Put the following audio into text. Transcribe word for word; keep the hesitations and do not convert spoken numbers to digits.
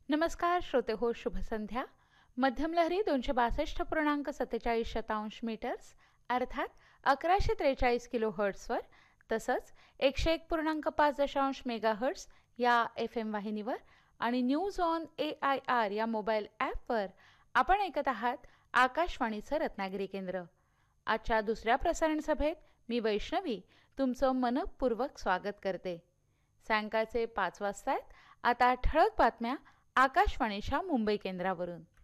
नमस्कार श्रोते हो, शुभ संध्या. मध्यम लहरी दोनशे बासष्ट पूर्णांक सत्तेचाळीस शतांश मीटर्स अर्थात अकराशे त्रेचाळीस किलो हर्ट्सवर तसंच एकशे एक पूर्णांक पाच दशांश मेगा हर्ट्स या एफ एम वाहिनीवर आणि news on A I R या मोबाईल ॲपवर आपण ऐकत आहात आकाशवाणीचं रत्नागिरी केंद्र. आजच्या दुसऱ्या प्रसारण सभेत मी वैष्णवी तुमचं मनपूर्वक स्वागत करते. सायंकाळचे पाच वाजतायत. आता ठळक बातम्या आकाशवाणीच्या मुंबई केंद्रावरून.